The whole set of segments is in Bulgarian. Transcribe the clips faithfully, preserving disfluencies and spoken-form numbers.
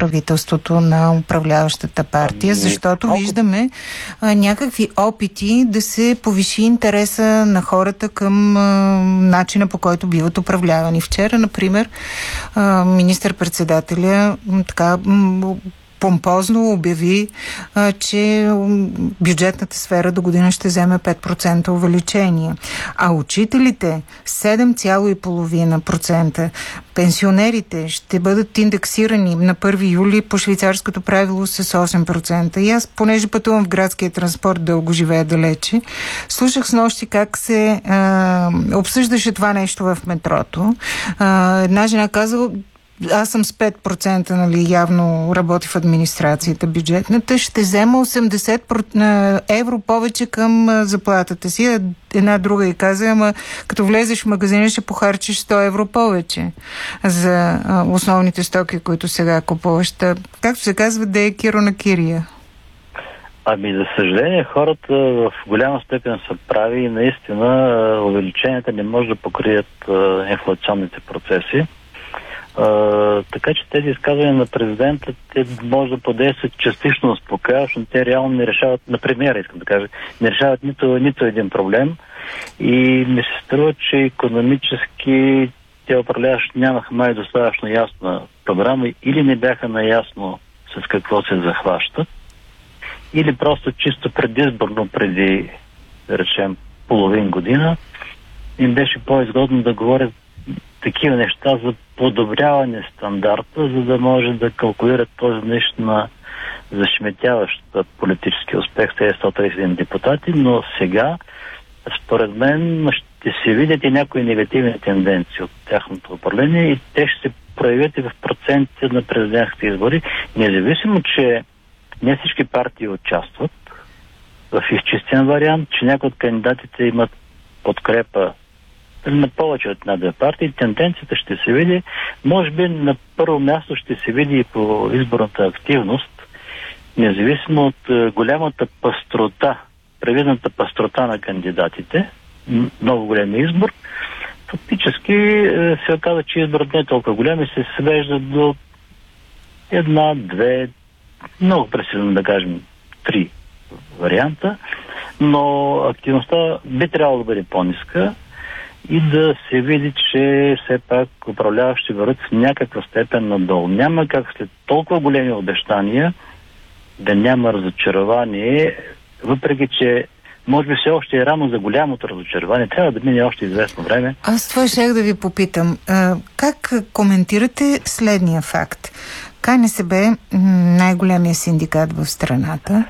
правителството на управляващата партия, защото Много... виждаме а, някакви опити да се повиши интереса на хората към а, начина, по който биват управлявани. Вчера, например, а, министър-председателя така помпозно обяви, а, че бюджетната сфера до година ще вземе пет процента увеличение. А учителите седем цяло и половина процента. Пенсионерите ще бъдат индексирани на първи юли по швейцарското правило с осем процента. И аз, понеже пътувам в градския транспорт, дълго живея далече, слушах с нощи как се а, обсъждаше това нещо в метрото. А, една жена казала: аз съм с пет процента, нали, явно работи в администрацията бюджетната, ще взема осемдесет евро повече към заплатата си. Една друга и каза: ама като влезеш в магазина ще похарчиш сто евро повече за основните стоки, които сега купуваш. Както се казва, да е киро на кирия. Ами, за съжаление, хората в голяма степен са прави и наистина увеличенията не може да покрият инфлационните процеси. Uh, така че тези изказвания на президента, те може да подействат частично успокояващо, но те реално не решават, на премиера искам да кажа, не решават нито, нито един проблем и ми се струва, че икономически те управляващи нямаха май достатъчно ясна програма или не бяха наясно с какво се захващат, или просто чисто предизборно преди, да речем, половин година им беше по-изгодно да говорят такива неща за подобряване стандарта, за да може да калкулират този нещо на зашеметяващ политически успех с сто тридесет и един депутати, но сега, според мен, ще се видят и някои негативни тенденции от тяхното управление и те ще се проявят и в процентите на президентските избори, независимо, че не всички партии участват в изчистен вариант, че някои от кандидатите имат подкрепа на повече от една-две партии, тенденцията ще се види. Може би на първо място ще се види и по изборната активност, независимо от голямата пъстрота, предвидената пъстрота на кандидатите, много голям избор. Фактически се оказа, че изборът не е толкова голям и се свежда до една, две, много пресилено да кажем, три варианта, но активността би трябвало да бъде по-ниска и да се види, че все пак управляващи върват в някаква степен надолу. Няма как след толкова големи обещания да няма разочарование, въпреки че може би все още е рано за голямото разочарование. Трябва да мине още известно време. Аз това щях да ви попитам. Как коментирате следния факт? КНСБ, най-големия синдикат в страната,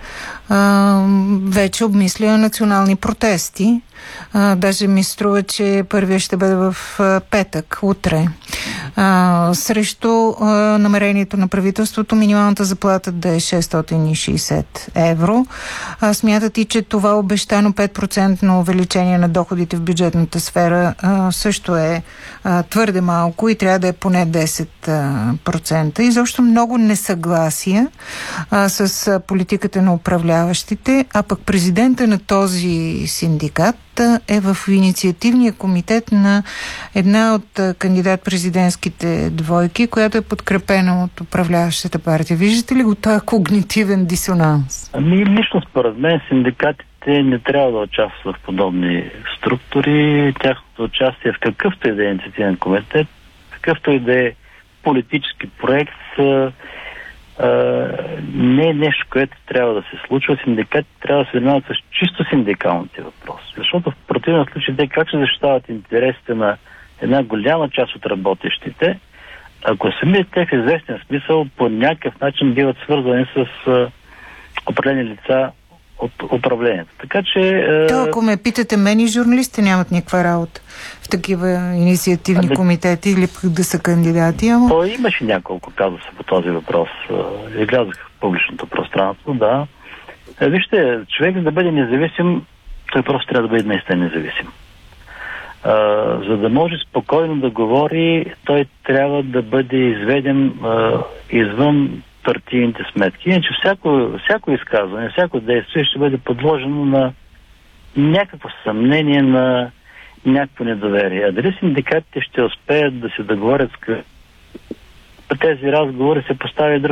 вече обмисля национални протести. Даже ми струва, че първия ще бъде в петък, утре. Срещу намерението на правителството минималната заплата да е шестстотин и шейсет евро. Смятат и, че това обещано пет процента увеличение на доходите в бюджетната сфера също е твърде малко и трябва да е поне десет процента. И защо много несъгласия а, с политиката на управляващите, а пък президента на този синдикат е в инициативния комитет на една от кандидат-президентските двойки, която е подкрепена от управляващата партия. Виждате ли го този когнитивен дисонанс? Ами, лично според мен синдикатите не трябва да участват в подобни структури. Тяхното участие в какъвто и да е инициативен комитет, какъвто и да е политически проект, а, а, не е нещо, което трябва да се случва. Синдикатите трябва да се занимават с чисто синдикалните въпроси. Защото в противен случай те как ще защитават интересите на една голяма част от работещите, ако самите те в известен смисъл по някакъв начин биват свързани с а, определени лица от управлението. Така че... То, ако ме питате, мен и журналистите нямат никаква работа в такива инициативни а, комитети или да са кандидати, ама... То имаше няколко казуса по този въпрос. Излязох в публичното пространство, да. Вижте, човек да бъде независим, той просто трябва да бъде наистина независим. А, за да може спокойно да говори, той трябва да бъде изведен а, извън партийните сметки. Иначе всяко, всяко изказване, всяко действие ще бъде подложено на някакво съмнение, на някакво недоверие. А дали синдикатите ще успеят да се договорят с тези разговори, се поставя друг